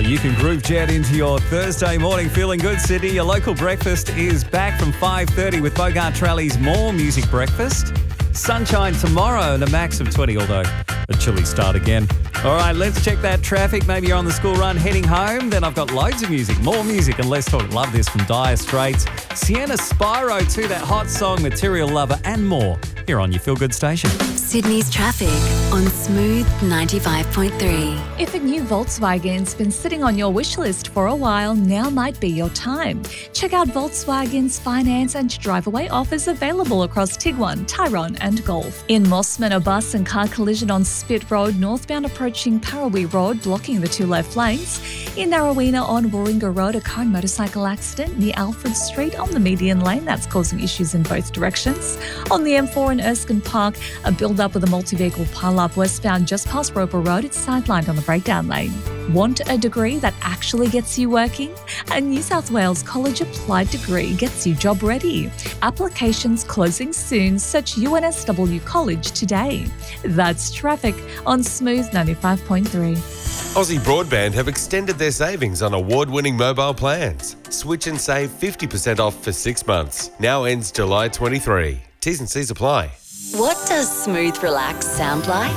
You can groove jet into your Thursday morning feeling good, Sydney. Your local breakfast is back from 5:30 with Bogart Trally's More Music Breakfast. Sunshine tomorrow and a max of 20, although a chilly start again. All right, let's check that traffic. Maybe you're on the school run heading home. Then I've got loads of music, more music, and less talk. Love this from Dire Straits, Sienna Spyro too, that hot song Material Lover, and more here on your Feel Good station. Sydney's traffic on Smooth 95.3. If a new Volkswagen's been sitting on your wish list for a while, now might be your time. Check out Volkswagen's finance and drive-away offers available across Tiguan, Tyrone and Golf. In Mossman, a bus and car collision on Spit Road, northbound approaching Parawi Road, blocking the two left lanes. In Narrowena on Warringah Road, a car and motorcycle accident near Alfred Street on the median lane. That's causing issues in both directions. On the M4 in Erskine Park, a build-up with a multi-vehicle pile-up westbound just past Roper Road. It's sidelined on the breakdown lane. Want a degree that actually gets you working? A New South Wales College applied degree gets you job ready. Applications closing soon. Search UNSW College today. That's traffic on Smooth 95.3. Aussie Broadband have extended their savings on award-winning mobile plans. Switch and save 50% off for 6 months. Now ends July 23. T's and C's apply. What does Smooth Relax sound like?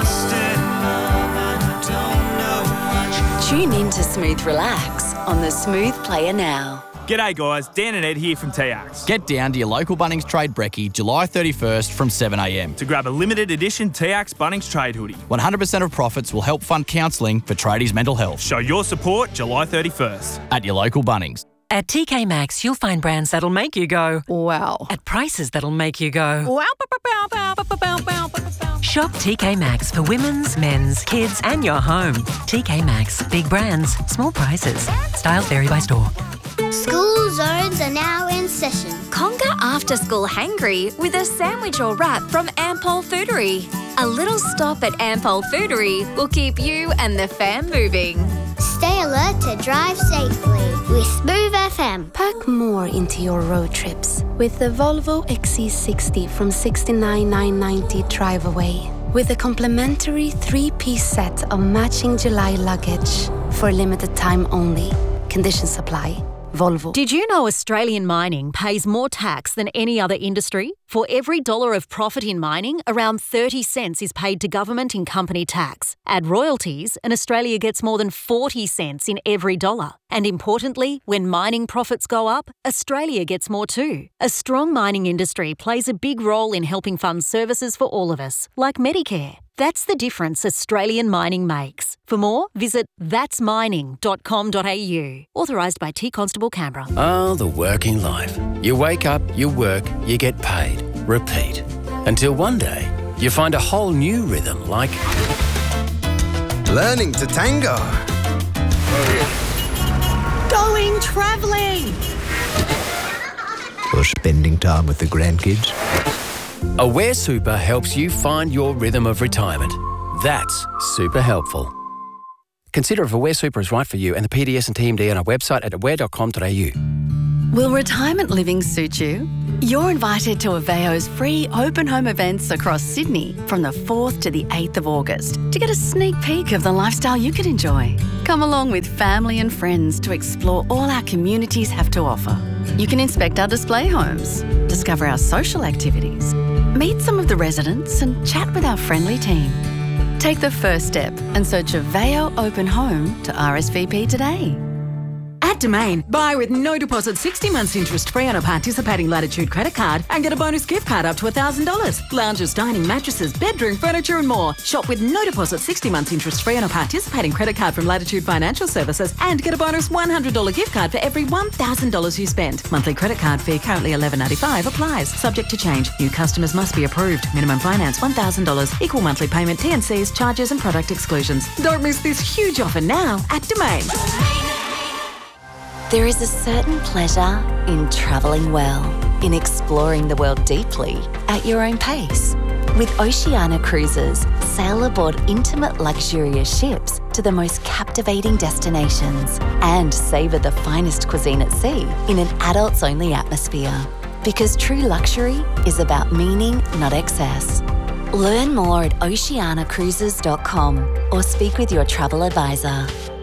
Tune in to Smooth Relax on the Smooth Player now. G'day guys, Dan and Ed here from TX. Get down to your local Bunnings Trade Brekkie July 31st from 7am. To grab a limited edition TX Bunnings Trade hoodie. 100% of profits will help fund counselling for tradies' mental health. Show your support July 31st. At your local Bunnings. At TK Maxx, you'll find brands that'll make you go, wow. At prices that'll make you go, wow. Shop TK Maxx for women's, men's, kids and your home. TK Maxx. Big brands, small prices. Styles vary by store. School zones are now in session. Conquer after school hangry with a sandwich or wrap from Ampol Foodery. A little stop at Ampol Foodery will keep you and the fam moving. Stay alert to drive safely with Smooth FM. Pack more into your road trips with the Volvo XC60 from $69,990 drive away. With a complimentary 3-piece set of matching July luggage for a limited time only. Conditions apply. Volvo. Did you know Australian mining pays more tax than any other industry? For every dollar of profit in mining, around 30 cents is paid to government in company tax. Add royalties, and Australia gets more than 40 cents in every dollar. And importantly, when mining profits go up, Australia gets more too. A strong mining industry plays a big role in helping fund services for all of us, like Medicare. That's the difference Australian mining makes. For more, visit thatsmining.com.au. Authorised by T Constable Canberra. Oh, the working life. You wake up, you work, you get paid. Repeat. Until one day, you find a whole new rhythm like... learning to tango. Going travelling. Or spending time with the grandkids. Aware Super helps you find your rhythm of retirement. That's super helpful. Consider if Aware Super is right for you and the PDS and TMD on our website at aware.com.au. Will retirement living suit you? You're invited to Aveo's free open home events across Sydney from the 4th to the 8th of August to get a sneak peek of the lifestyle you could enjoy. Come along with family and friends to explore all our communities have to offer. You can inspect our display homes, discover our social activities, meet some of the residents and chat with our friendly team. Take the first step and search Aveo Open Home to RSVP today. At Domain, buy with no deposit 60 months interest free on a participating Latitude credit card and get a bonus gift card up to $1,000. Lounges, dining, mattresses, bedroom, furniture and more. Shop with no deposit 60 months interest free on a participating credit card from Latitude Financial Services and get a bonus $100 gift card for every $1,000 you spend. Monthly credit card fee currently $11.95 applies. Subject to change. New customers must be approved. Minimum finance $1,000. Equal monthly payment, T&Cs, charges and product exclusions. Don't miss this huge offer now at Domain. There is a certain pleasure in travelling well, in exploring the world deeply at your own pace. With Oceania Cruises, sail aboard intimate luxurious ships to the most captivating destinations and savour the finest cuisine at sea in an adults-only atmosphere. Because true luxury is about meaning, not excess. Learn more at oceanacruises.com or speak with your travel advisor.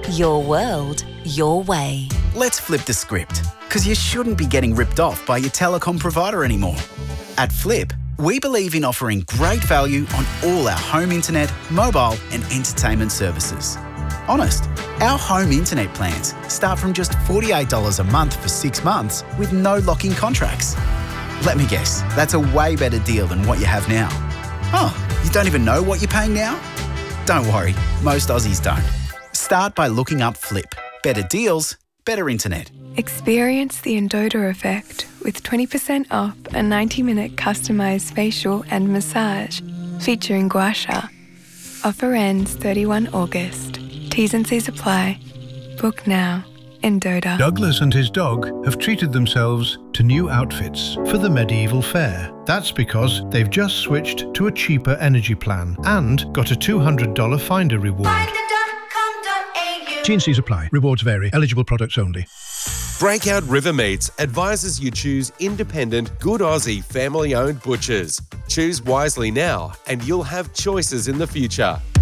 Your world, your way. Let's flip the script, because you shouldn't be getting ripped off by your telecom provider anymore. At Flip, we believe in offering great value on all our home internet, mobile and entertainment services. Honest, our home internet plans start from just $48 a month for 6 months with no lock-in contracts. Let me guess, that's a way better deal than what you have now. Oh, you don't even know what you're paying now? Don't worry, most Aussies don't. Start by looking up Flip. Better deals, better internet. Experience the Endota effect with 20% off a 90-minute customised facial and massage featuring gua sha. Offer ends 31 August. T's and C's apply. Book now. Endota. Douglas and his dog have treated themselves to new outfits for the medieval fair. That's because they've just switched to a cheaper energy plan and got a $200 Finder reward. T&Cs apply. Rewards vary. Eligible products only. Breakout River Meats advises you choose independent, good Aussie, family-owned butchers. Choose wisely now and you'll have choices in the future.